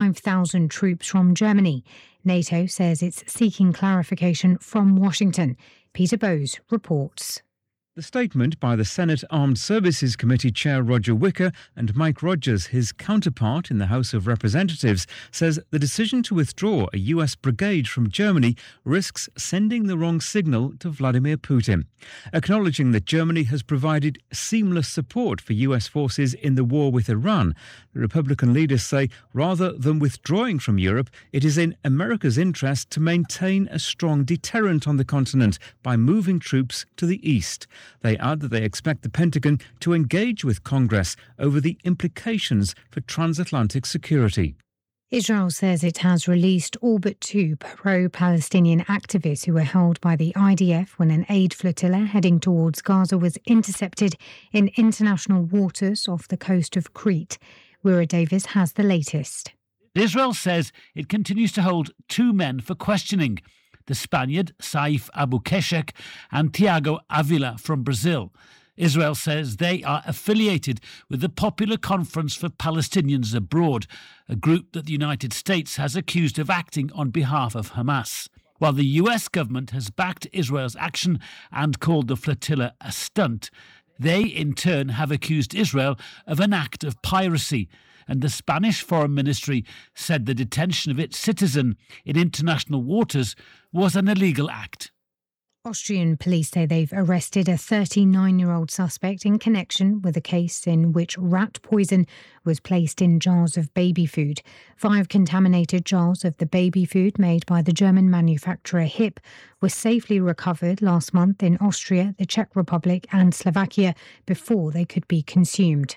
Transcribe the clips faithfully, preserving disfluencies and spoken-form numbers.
five thousand troops from Germany. NATO says it's seeking clarification from Washington. Peter Bowes reports. The statement by the Senate Armed Services Committee Chair Roger Wicker and Mike Rogers, his counterpart in the House of Representatives, says the decision to withdraw a U S brigade from Germany risks sending the wrong signal to Vladimir Putin. Acknowledging that Germany has provided seamless support for U S forces in the war with Iran, the Republican leaders say rather than withdrawing from Europe, it is in America's interest to maintain a strong deterrent on the continent by moving troops to the east. They add that they expect the Pentagon to engage with Congress over the implications for transatlantic security. Israel says it has released all but two pro-Palestinian activists who were held by the I D F when an aid flotilla heading towards Gaza was intercepted in international waters off the coast of Crete. Wira Davis has the latest. Israel says it continues to hold two men for questioning: the Spaniard Saif Abu Keshek and Tiago Avila from Brazil. Israel says they are affiliated with the Popular Conference for Palestinians Abroad, a group that the United States has accused of acting on behalf of Hamas. While the U S government has backed Israel's action and called the flotilla a stunt, they in turn have accused Israel of an act of piracy. And the Spanish Foreign Ministry said the detention of its citizen in international waters was an illegal act. Austrian police say they've arrested a thirty-nine-year-old suspect in connection with a case in which rat poison was placed in jars of baby food. Five contaminated jars of the baby food made by the German manufacturer H I P were safely recovered last month in Austria, the Czech Republic and Slovakia before they could be consumed.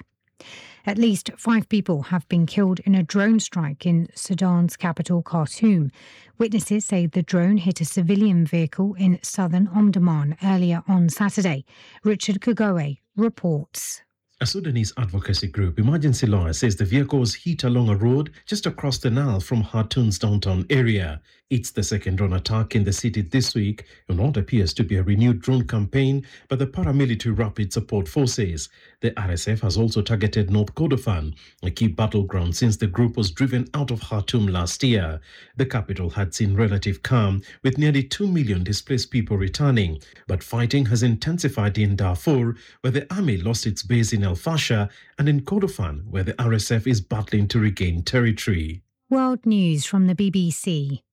At least five people have been killed in a drone strike in Sudan's capital, Khartoum. Witnesses say the drone hit a civilian vehicle in southern Omdurman earlier on Saturday. Richard Kugoe reports. A Sudanese advocacy group, Emergency Lawyer, says the vehicle was hit along a road just across the Nile from Khartoum's downtown area. It's the second drone attack in the city this week in what appears to be a renewed drone campaign by the paramilitary Rapid Support Forces. The R S F has also targeted North Kordofan, a key battleground since the group was driven out of Khartoum last year. The capital had seen relative calm, with nearly two million displaced people returning. But fighting has intensified in Darfur, where the army lost its base in El Fasher, and in Kordofan, where the R S F is battling to regain territory. World News from the B B C.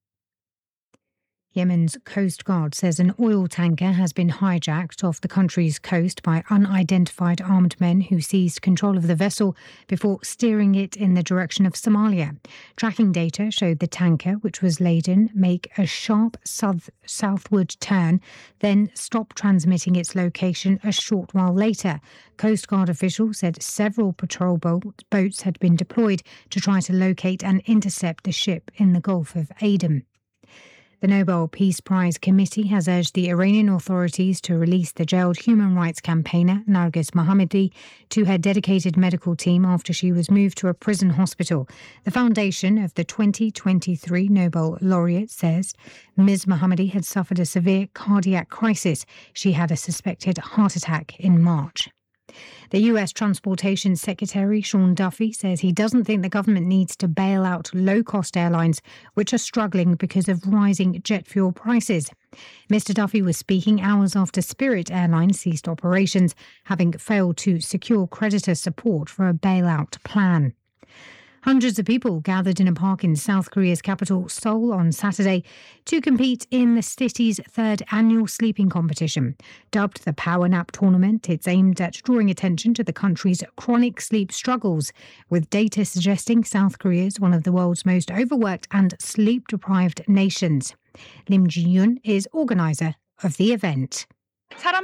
Yemen's Coast Guard says an oil tanker has been hijacked off the country's coast by unidentified armed men who seized control of the vessel before steering it in the direction of Somalia. Tracking data showed the tanker, which was laden, make a sharp south southward turn, then stop transmitting its location a short while later. Coast Guard officials said several patrol boats had been deployed to try to locate and intercept the ship in the Gulf of Aden. The Nobel Peace Prize Committee has urged the Iranian authorities to release the jailed human rights campaigner Narges Mohammadi to her dedicated medical team after she was moved to a prison hospital. The foundation of the twenty twenty-three Nobel laureate says Miz Mohammadi had suffered a severe cardiac crisis. She had a suspected heart attack in March. The U S Transportation Secretary Sean Duffy says he doesn't think the government needs to bail out low-cost airlines which are struggling because of rising jet fuel prices. Mister Duffy was speaking hours after Spirit Airlines ceased operations, having failed to secure creditor support for a bailout plan. Hundreds of people gathered in a park in South Korea's capital, Seoul, on Saturday to compete in the city's third annual sleeping competition. Dubbed the Power Nap Tournament, it's aimed at drawing attention to the country's chronic sleep struggles, with data suggesting South Korea is one of the world's most overworked and sleep-deprived nations. Lim Ji-yoon is organizer of the event. I've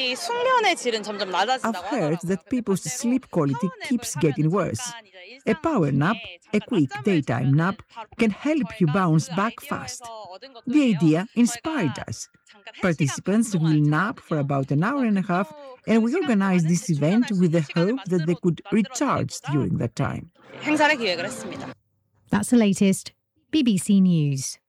heard that people's sleep quality keeps getting worse. A power nap, a quick daytime nap, can help you bounce back fast. The idea inspired us. Participants will nap for about an hour and a half, and we organized this event with the hope that they could recharge during that time. That's the latest. B B C News.